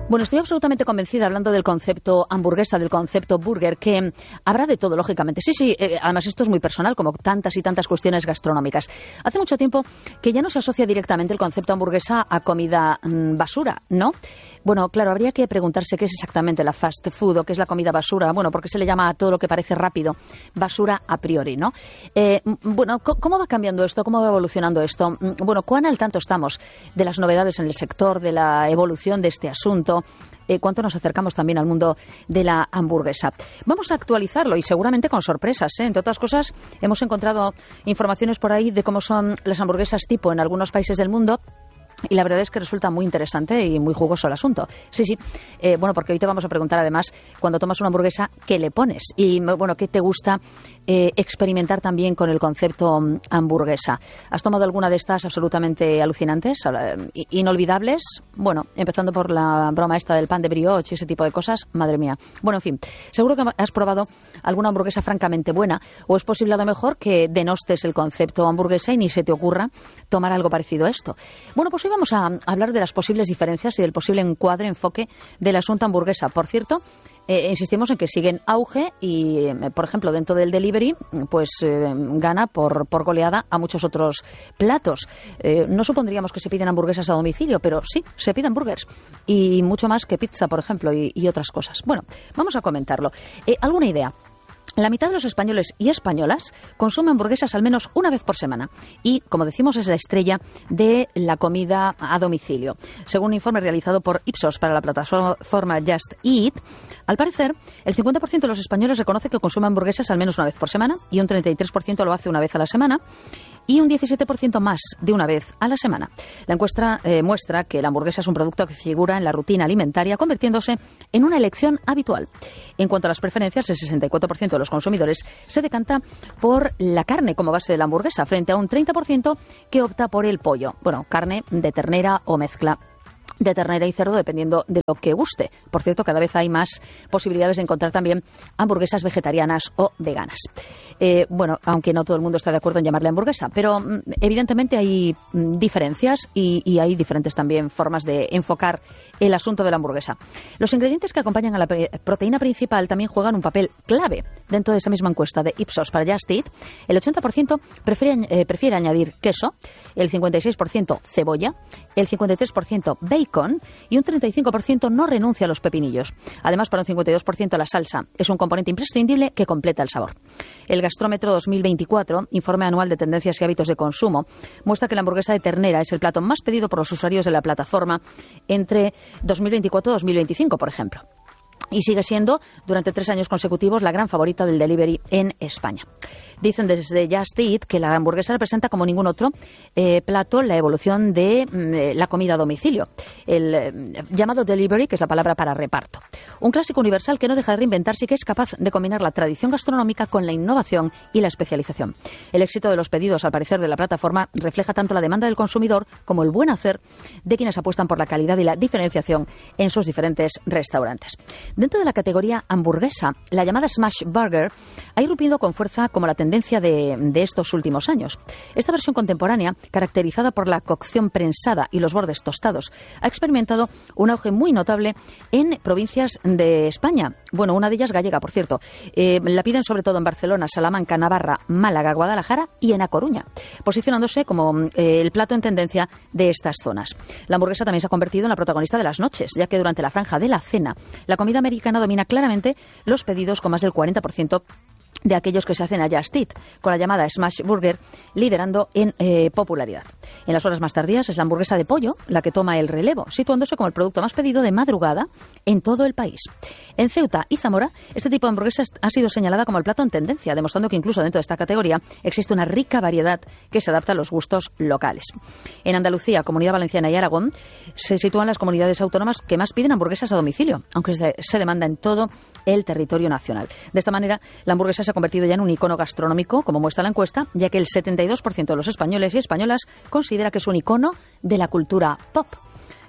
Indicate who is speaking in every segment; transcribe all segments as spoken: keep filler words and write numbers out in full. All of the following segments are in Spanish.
Speaker 1: Bueno, estoy absolutamente convencida, hablando del concepto hamburguesa, del concepto burger, que habrá de todo, lógicamente. Sí, sí, eh, además esto es muy personal, como tantas y tantas cuestiones gastronómicas. Hace mucho tiempo que ya no se asocia directamente el concepto hamburguesa a comida mmm, basura, ¿no? Bueno, claro, habría que preguntarse qué es exactamente la fast food o qué es la comida basura. Bueno, porque se le llama a todo lo que parece rápido basura a priori, ¿no? Eh, bueno, ¿cómo va cambiando esto? ¿Cómo va evolucionando esto? Bueno, ¿cuán al tanto estamos de las novedades en el sector, de la evolución de este asunto? Eh, cuánto nos acercamos también al mundo de la hamburguesa. Vamos a actualizarlo y seguramente con sorpresas, ¿eh? Entre otras cosas, hemos encontrado informaciones por ahí de cómo son las hamburguesas tipo en algunos países del mundo. Y la verdad es que resulta muy interesante y muy jugoso el asunto. Sí, sí. Eh, bueno, porque hoy te vamos a preguntar además, cuando tomas una hamburguesa, ¿qué le pones? Y, bueno, ¿qué te gusta eh, experimentar también con el concepto um, hamburguesa? ¿Has tomado alguna de estas absolutamente alucinantes, uh, inolvidables? Bueno, empezando por la broma esta del pan de brioche y ese tipo de cosas. Madre mía. Bueno, en fin, seguro que has probado alguna hamburguesa francamente buena, o es posible a lo mejor que denostes el concepto hamburguesa y ni se te ocurra tomar algo parecido a esto. Bueno, pues hoy vamos a hablar de las posibles diferencias y del posible encuadre, enfoque del asunto hamburguesa. Por cierto, eh, insistimos en que sigue en auge y, eh, por ejemplo, dentro del delivery, pues eh, gana por, por goleada a muchos otros platos. Eh, no supondríamos que se piden hamburguesas a domicilio, pero sí, se piden burgers y mucho más que pizza, por ejemplo, y, y otras cosas. Bueno, vamos a comentarlo. Eh, ¿Alguna idea? La mitad de los españoles y españolas consumen hamburguesas al menos una vez por semana y, como decimos, es la estrella de la comida a domicilio. Según un informe realizado por Ipsos para la plataforma Just Eat, al parecer, el cincuenta por ciento de los españoles reconoce que consume hamburguesas al menos una vez por semana y un treinta y tres por ciento lo hace una vez a la semana y un diecisiete por ciento más de una vez a la semana. La encuesta eh, muestra que la hamburguesa es un producto que figura en la rutina alimentaria, convirtiéndose en una elección habitual. En cuanto a las preferencias, el sesenta y cuatro por ciento de los consumidores se decanta por la carne como base de la hamburguesa, frente a un treinta por ciento que opta por el pollo. Bueno, carne de ternera o mezcla de ternera y cerdo, dependiendo de lo que guste. Por cierto, cada vez hay más posibilidades de encontrar también hamburguesas vegetarianas o veganas. Eh, bueno, aunque no todo el mundo está de acuerdo en llamarle hamburguesa, pero mm, evidentemente hay mm, diferencias y, y hay diferentes también formas de enfocar el asunto de la hamburguesa. Los ingredientes que acompañan a la proteína principal también juegan un papel clave. Dentro de esa misma encuesta de Ipsos para Just Eat, el ochenta por ciento prefiere, eh, prefiere añadir queso, el cincuenta y seis por ciento cebolla, el cincuenta y tres por ciento bacon, y un treinta y cinco por ciento no renuncia a los pepinillos. Además, para un cincuenta y dos por ciento la salsa es un componente imprescindible que completa el sabor. El Gastrómetro dos mil veinticuatro, informe anual de tendencias y hábitos de consumo, muestra que la hamburguesa de ternera es el plato más pedido por los usuarios de la plataforma entre dos mil veinticuatro y dos mil veinticinco, por ejemplo. Y sigue siendo, durante tres años consecutivos, la gran favorita del delivery en España. Dicen desde Just Eat que la hamburguesa representa como ningún otro eh, plato la evolución de eh, la comida a domicilio. El eh, llamado delivery, que es la palabra para reparto. Un clásico universal que no deja de reinventarse y que es capaz de combinar la tradición gastronómica con la innovación y la especialización. El éxito de los pedidos, al parecer, de la plataforma refleja tanto la demanda del consumidor como el buen hacer de quienes apuestan por la calidad y la diferenciación en sus diferentes restaurantes. Dentro de la categoría hamburguesa, la llamada Smash Burger ha irrumpido con fuerza como la tendencia de, de estos últimos años. Esta versión contemporánea, caracterizada por la cocción prensada y los bordes tostados, ha experimentado un auge muy notable en provincias de España. Bueno, una de ellas gallega, por cierto. Eh, la piden sobre todo en Barcelona, Salamanca, Navarra, Málaga, Guadalajara y en A Coruña, posicionándose como eh, el plato en tendencia de estas zonas. La hamburguesa también se ha convertido en la protagonista de las noches, ya que durante la franja de la cena, la comida americana domina claramente los pedidos con más del cuarenta por ciento de aquellos que se hacen a Just Eat, con la llamada Smash Burger liderando en eh, popularidad. En las horas más tardías es la hamburguesa de pollo la que toma el relevo, situándose como el producto más pedido de madrugada en todo el país. En Ceuta y Zamora, este tipo de hamburguesa ha sido señalada como el plato en tendencia, demostrando que incluso dentro de esta categoría existe una rica variedad que se adapta a los gustos locales. En Andalucía, Comunidad Valenciana y Aragón se sitúan las comunidades autónomas que más piden hamburguesas a domicilio, aunque se, se demanda en todo el territorio nacional. De esta manera, la hamburguesa se ha convertido ya en un icono gastronómico, como muestra la encuesta, ya que el setenta y dos por ciento de los españoles y españolas considera que es un icono de la cultura pop.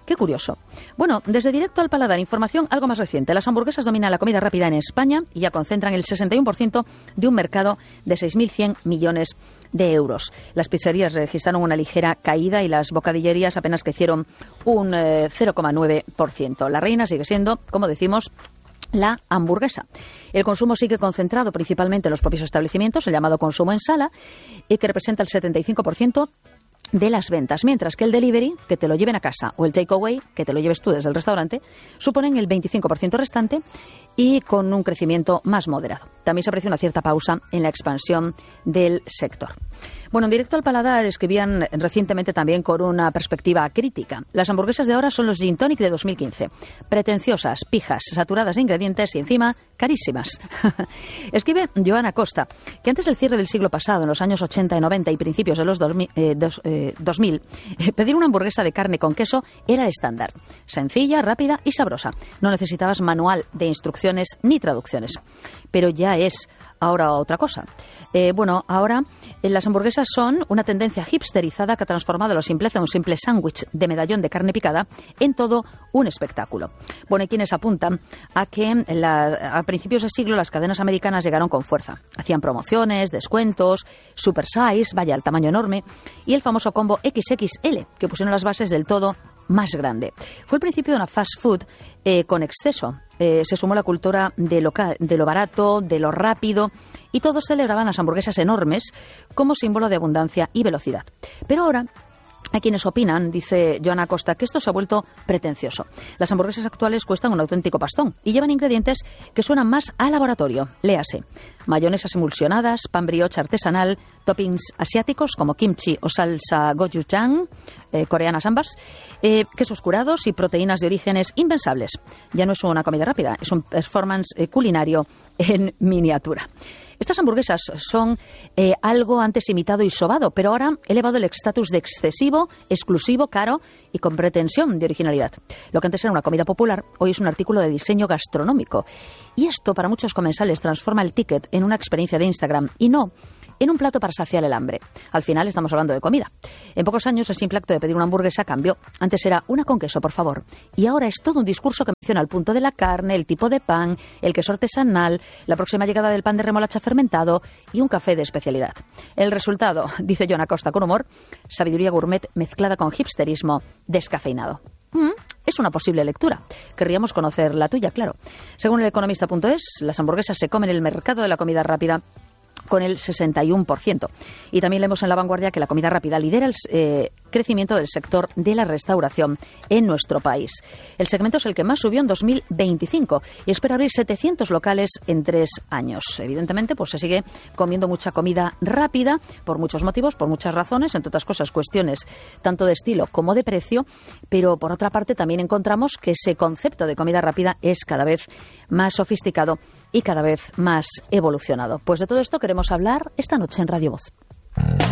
Speaker 1: Qué curioso. Bueno, desde Directo al Paladar, información algo más reciente. Las hamburguesas dominan la comida rápida en España y ya concentran el sesenta y uno por ciento de un mercado de seis mil cien millones de euros. Las pizzerías registraron una ligera caída y las bocadillerías apenas crecieron un eh, cero coma nueve por ciento. La reina sigue siendo, como decimos, la hamburguesa. El consumo sigue concentrado principalmente en los propios establecimientos, el llamado consumo en sala, y que representa el setenta y cinco por ciento de las ventas, mientras que el delivery, que te lo lleven a casa, o el takeaway, que te lo lleves tú desde el restaurante, suponen el veinticinco por ciento restante y con un crecimiento más moderado. También se aprecia una cierta pausa en la expansión del sector. Bueno, en Directo al Paladar escribían recientemente también con una perspectiva crítica. Las hamburguesas de ahora son los gin tonic de dos mil quince. Pretenciosas, pijas, saturadas de ingredientes y encima carísimas. Escribe Joana Costa que antes del cierre del siglo pasado, en los años ochenta y noventa y principios de los dos mil, eh, dos, eh, dos mil eh, pedir una hamburguesa de carne con queso era el estándar. Sencilla, rápida y sabrosa. No necesitabas manual de instrucciones ni traducciones. Pero ya es ahora otra cosa. Eh, bueno, ahora eh, las hamburguesas son una tendencia hipsterizada que ha transformado la simpleza de un simple sándwich de medallón de carne picada en todo un espectáculo. Bueno, hay quienes apuntan a que la, a principios de siglo las cadenas americanas llegaron con fuerza. Hacían promociones, descuentos, super size, vaya, el tamaño enorme, y el famoso combo equis equis ele, que pusieron las bases del todo más grande. Fue el principio de una fast food eh, con exceso. Eh, se sumó la cultura de lo, de lo barato, de lo rápido, y todos celebraban las hamburguesas enormes como símbolo de abundancia y velocidad. Pero ahora hay quienes opinan, dice Joana Costa, que esto se ha vuelto pretencioso. Las hamburguesas actuales cuestan un auténtico pastón y llevan ingredientes que suenan más a laboratorio. Léase, mayonesas emulsionadas, pan brioche artesanal, toppings asiáticos como kimchi o salsa gochujang, eh, coreanas ambas, eh, quesos curados y proteínas de orígenes impensables. Ya no es una comida rápida, es un performance eh, culinario en miniatura. Estas hamburguesas son eh, algo antes imitado y sobado, pero ahora elevado el estatus de excesivo, exclusivo, caro y con pretensión de originalidad. Lo que antes era una comida popular, hoy es un artículo de diseño gastronómico. Y esto, para muchos comensales, transforma el ticket en una experiencia de Instagram y no en un plato para saciar el hambre. Al final estamos hablando de comida. En pocos años el simple acto de pedir una hamburguesa cambió. Antes era una con queso, por favor. Y ahora es todo un discurso que menciona el punto de la carne, el tipo de pan, el queso artesanal, la próxima llegada del pan de remolacha fermentado y un café de especialidad. El resultado, dice Joana Costa con humor, sabiduría gourmet mezclada con hipsterismo descafeinado. Mm, es una posible lectura. Querríamos conocer la tuya, claro. Según el economista punto es, las hamburguesas se comen en el mercado de la comida rápida con el sesenta y uno por ciento. Y también leemos en La Vanguardia que la comida rápida lidera el eh, crecimiento del sector de la restauración en nuestro país. El segmento es el que más subió en dos mil veinticinco y espera abrir setecientos locales en tres años. Evidentemente, pues se sigue comiendo mucha comida rápida por muchos motivos, por muchas razones, entre otras cosas cuestiones tanto de estilo como de precio, pero por otra parte también encontramos que ese concepto de comida rápida es cada vez más sofisticado y cada vez más evolucionado. Pues de todo esto queremos hablar esta noche en Radio Voz.